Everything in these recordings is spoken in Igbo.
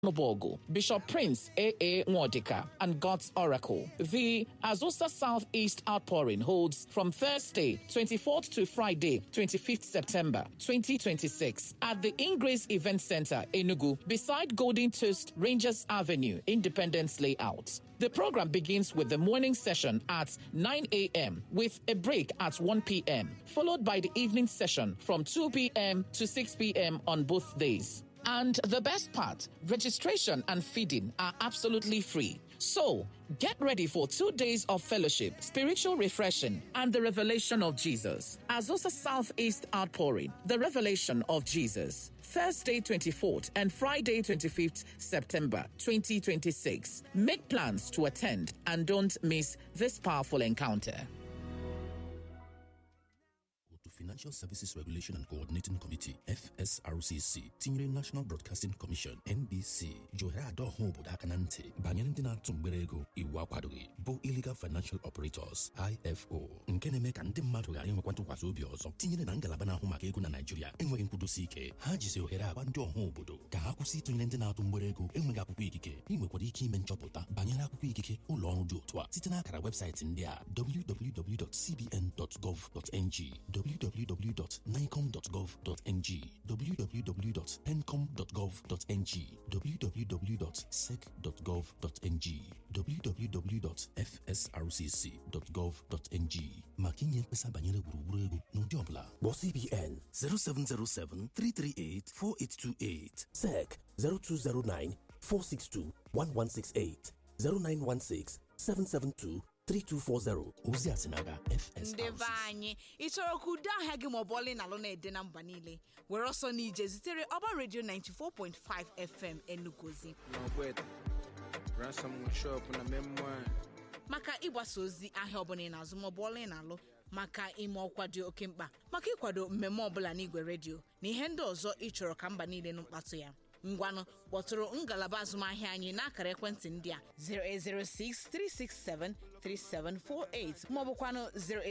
Nobogo, Bishop Prince A.A. Nwadika, and God's Oracle. The Azusa Southeast Outpouring holds from Thursday, 24th to Friday, 25th September 2026 at the Ingrace Event Center, Enugu, beside Golden Toast Rangers Avenue, Independence Layout. The program begins with the morning session at 9 a.m. with a break at 1 p.m., followed by the evening session from 2 p.m. to 6 p.m. on both days. And the best part, registration and feeding are absolutely free. So, get ready for 2 days of fellowship, spiritual refreshing, and the revelation of Jesus. Azusa Southeast Outpouring, the revelation of Jesus. Thursday 24th and Friday 25th September 2026. Make plans to attend and don't miss this powerful encounter. To Financial Services Regulation and Coordinating Committee, FSRCC, tinyere National Broadcasting Commission, NBC, Johera Adoho Bodakanante, Banyantina Tumberego, Iwa Padui, Bo Illegal Financial Operators, IFO, Nkeneme Kandi Matuga, Inquanto Wasobios, tinyere Nangalabana Humakego na Nigeria, Enwe Nkudusike, Hajise Ohera, Banjo Hobodo, Kahakusi Tunendina Tumberego, Enwega Pupike, Inwekwadiki Menchopota, Banyana Pupike, Ulong Dotwa, Sitina Kara website in there, www.cbn.gov.ng, www.nicom.gov.ng, www.pencom.gov.ng, www.sec.gov.ng, www.fsrcc.gov.ng. Makinye pesa banyere guruguruego n'Odiobla. Bo CBN 0707-338-4828. SEC 0209-462-1168. 0916-772-3240. Ozi Asinaga FSRCC. Ndevanye ichoro kuda hagi mobole na lona edena mba niile. Were also nije zitere Urban Radio 94.5 FM Enugozi. N'Ogweta. Ransom shop na memoir. Maka ịgbasa ozi ahịa ọbụla na azụmọbọọlụ na-alụ maka ime ọkwa dị oke mkpa maka ịkwado mmemme ọbụla n'igwe redio na ihe ndị ọzọ ịchọrọ ka mba niile nụ mkpatụ ya. Ngwanụ kpọtụrụ ngalaba azụmahịa anyị n'akara ekwentị ndị a 0806-367-3748 maọbụkwanụ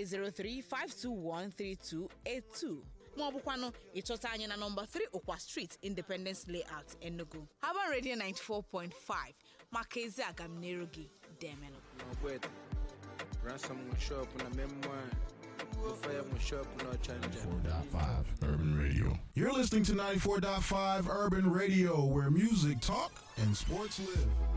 0803-521-3282 maọbụkwanụ ịchọta anyị na nọmba 3 Okwa Street, Independence Layout, Enugu. Urban Radio 94.5 maka ezi agamniru gị demenụ. N'Ogweta. Ransom shop na memoir. Fire shop no change. 94.5 Urban Radio. You're listening to 94.5 Urban Radio, where music talk and sports live.